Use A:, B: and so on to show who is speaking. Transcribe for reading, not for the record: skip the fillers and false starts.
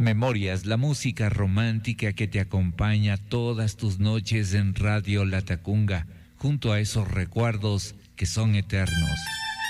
A: Memorias, la música romántica que te acompaña todas tus noches en Radio Latacunga, junto a esos recuerdos que son eternos.